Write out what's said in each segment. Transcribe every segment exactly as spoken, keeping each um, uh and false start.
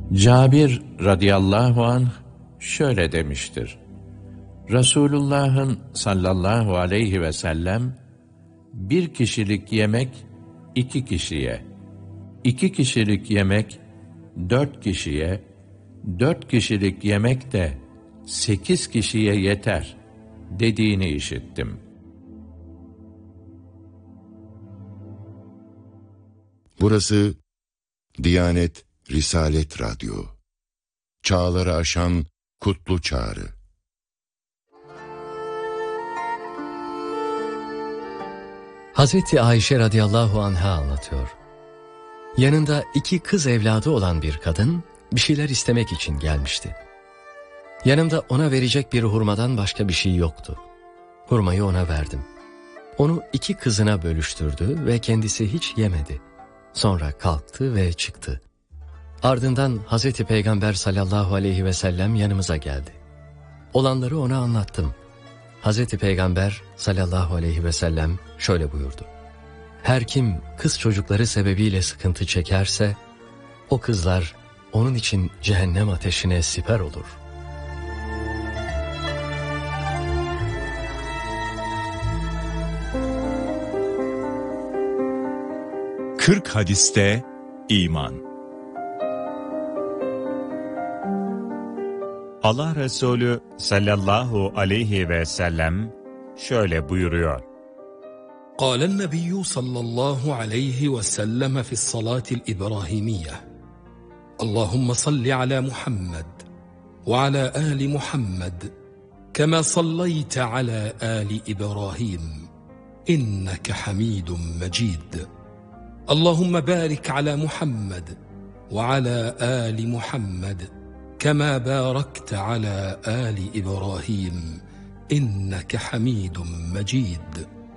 Cabir radıyallahu anh şöyle demiştir: Resulullah'ın sallallahu aleyhi ve sellem, bir kişilik yemek iki kişiye, iki kişilik yemek dört kişiye, dört kişilik yemek de sekiz kişiye yeter dediğini işittim. Burası Diyanet Risalet Radyo. Çağları aşan kutlu çağrı. Hazreti Ayşe radıyallahu anha anlatıyor. Yanında iki kız evladı olan bir kadın bir şeyler istemek için gelmişti. Yanımda ona verecek bir hurmadan başka bir şey yoktu. Hurmayı ona verdim. Onu iki kızına bölüştürdü ve kendisi hiç yemedi. Sonra kalktı ve çıktı. Ardından Hazreti Peygamber sallallahu aleyhi ve sellem yanımıza geldi. Olanları ona anlattım. Hazreti Peygamber sallallahu aleyhi ve sellem şöyle buyurdu: Her kim kız çocukları sebebiyle sıkıntı çekerse, o kızlar onun için cehennem ateşine siper olur. kırk hadiste iman. Allah Resulü sallallahu aleyhi ve sellem şöyle buyuruyor: قال النبي صلى الله عليه وسلم في الصلاة الإبراهيمية اللهم صل على محمد وعلى آل محمد كما صليت على آل إبراهيم إنك حميد مجيد اللهم بارك على محمد وعلى آل محمد كما باركت على آل إبراهيم إنك حميد مجيد.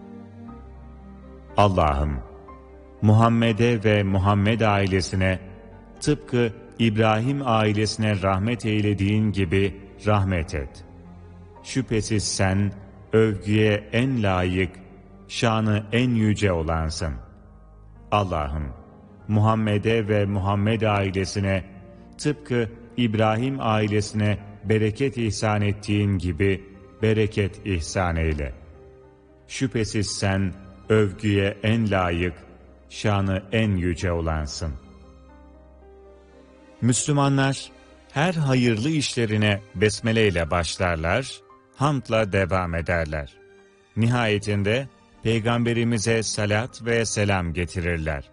Allah'ım, Muhammed'e ve Muhammed ailesine tıpkı İbrahim ailesine rahmet eylediğin gibi rahmet et. Şüphesiz sen övgüye en layık, şanı en yüce olansın. Allah'ım, Muhammed'e ve Muhammed ailesine tıpkı İbrahim ailesine bereket ihsan ettiğin gibi bereket ihsan eyle. Şüphesiz sen övgüye en layık, şanı en yüce olansın. Müslümanlar her hayırlı işlerine besmele ile başlarlar, hamdla devam ederler. Nihayetinde Peygamberimize salat ve selam getirirler.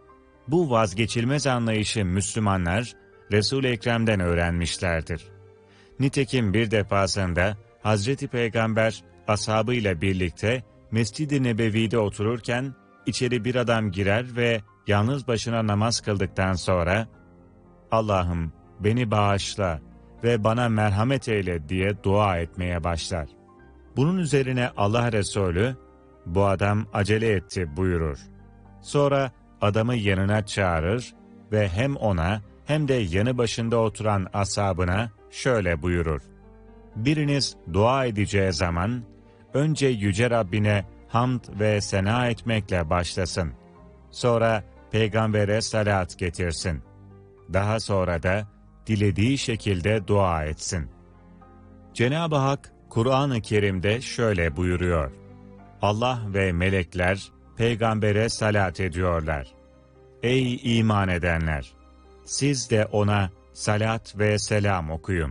Bu vazgeçilmez anlayışı Müslümanlar Resul-i Ekrem'den öğrenmişlerdir. Nitekim bir defasında Hazreti Peygamber ashabıyla birlikte Mescid-i Nebevi'de otururken içeri bir adam girer ve yalnız başına namaz kıldıktan sonra Allah'ım beni bağışla ve bana merhamet eyle diye dua etmeye başlar. Bunun üzerine Allah Resulü bu adam acele etti buyurur. Sonra adamı yanına çağırır ve hem ona hem de yanı başında oturan ashabına şöyle buyurur: Biriniz dua edeceği zaman önce Yüce Rabbine hamd ve sena etmekle başlasın. Sonra Peygamber'e salat getirsin. Daha sonra da dilediği şekilde dua etsin. Cenab-ı Hak Kur'an-ı Kerim'de şöyle buyuruyor: Allah ve melekler Peygamber'e salat ediyorlar. Ey iman edenler! Siz de ona salat ve selam okuyun.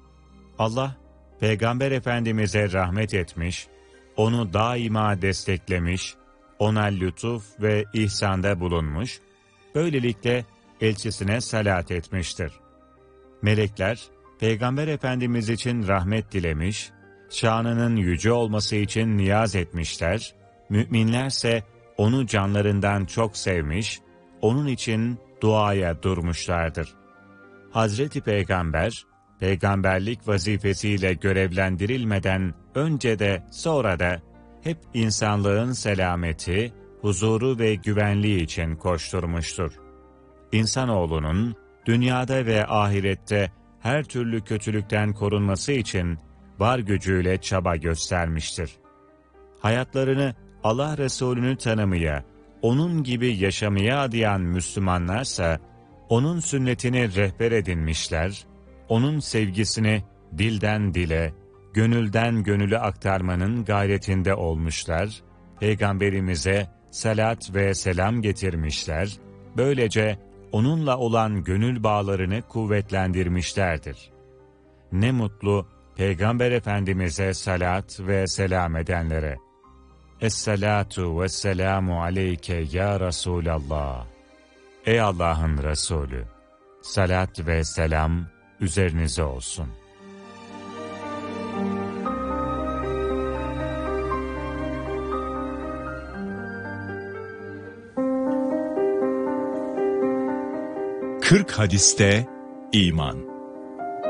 Allah, Peygamber Efendimiz'e rahmet etmiş, onu daima desteklemiş, ona lütuf ve ihsanda bulunmuş, böylelikle elçisine salat etmiştir. Melekler, Peygamber Efendimiz için rahmet dilemiş, şanının yüce olması için niyaz etmişler, müminlerse onu canlarından çok sevmiş, onun için duaya durmuşlardır. Hazreti Peygamber, peygamberlik vazifesiyle görevlendirilmeden önce de sonra da hep insanlığın selameti, huzuru ve güvenliği için koşturmuştur. İnsanoğlunun dünyada ve ahirette her türlü kötülükten korunması için var gücüyle çaba göstermiştir. Hayatlarını Allah Resulü'nü tanımaya, onun gibi yaşamaya adayan Müslümanlarsa, Onun sünnetini rehber edinmişler, onun sevgisini dilden dile, gönülden gönüle aktarmanın gayretinde olmuşlar, Peygamberimize salat ve selam getirmişler, böylece onunla olan gönül bağlarını kuvvetlendirmişlerdir. Ne mutlu Peygamber Efendimiz'e salat ve selam edenlere. Es-salatu ve selamu aleyke ya Resulallah. Ey Allah'ın Resulü, salat ve selam üzerinize olsun. kırk hadiste iman.